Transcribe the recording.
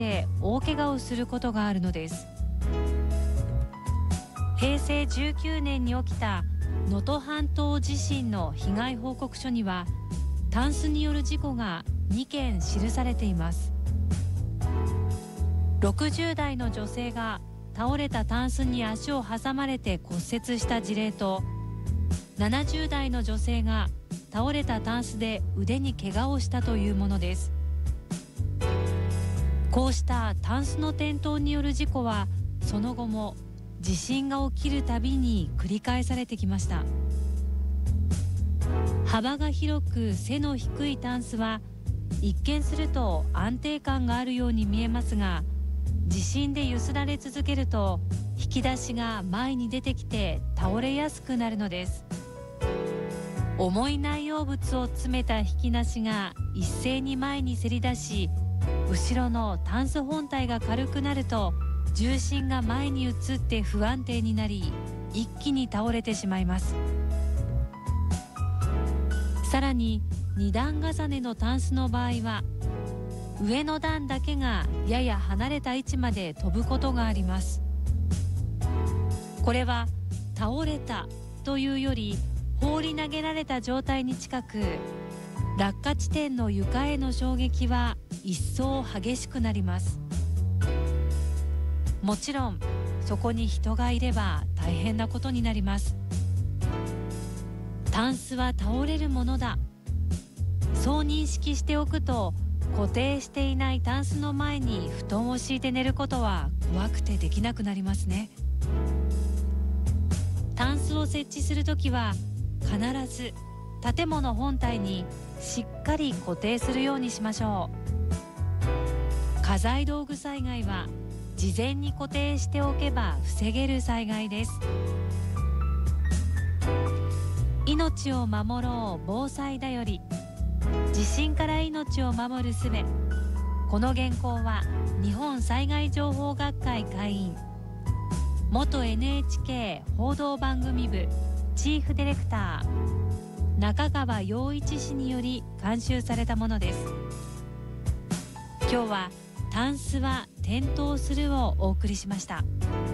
で大怪我をすることがあるのです。平成19年に起きた能登半島地震の被害報告書には、タンスによる事故が2件記されています。60代の女性が倒れたタンスに足を挟まれて骨折した事例と、70代の女性が倒れたタンスで腕に怪我をしたというものです。こうしたタンスの転倒による事故は、その後も地震が起きるたびに繰り返されてきました。幅が広く背の低いタンスは、一見すると安定感があるように見えますが、地震で揺すられ続けると引き出しが前に出てきて倒れやすくなるのです。重い内容物を詰めた引き出しが一斉に前にせり出し、後ろのタンス本体が軽くなると重心が前に移って不安定になり、一気に倒れてしまいます。さらに2段重ねのタンスの場合は、上の段だけがやや離れた位置まで飛ぶことがあります。これは倒れたというより放り投げられた状態に近く、落下地点の床への衝撃は一層激しくなります。もちろんそこに人がいれば大変なことになります。タンスは倒れるものだ、そう認識しておくと、固定していないタンスの前に布団を敷いて寝ることは怖くてできなくなりますね。タンスを設置するときは必ず建物本体にしっかり固定するようにしましょう。家財道具災害は事前に固定しておけば防げる災害です。命を守ろう防災だより、地震から命を守る術。この原稿は日本災害情報学会会員、元 NHK 報道番組部チーフディレクター中川陽一氏により監修されたものです。今日はタンスは転倒するをお送りしました。